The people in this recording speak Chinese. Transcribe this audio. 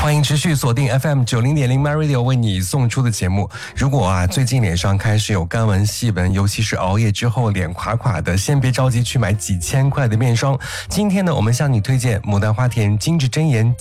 欢迎持续锁定 FM90.0 MyRadio 为你送出的节目。如果最近脸上开始有干纹细纹，尤其是熬夜之后脸垮垮的，先别着急去买几千块的面霜。今天呢，我们向你推荐牡丹花田精致真颜